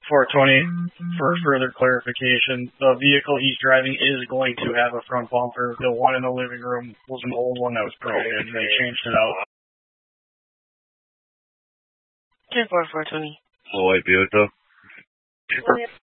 420, for further clarification, the vehicle he's driving is going to have a front bumper. The one in the living room was an old one that was broken, and they changed it out. 10-4, 420. Full white Buick though?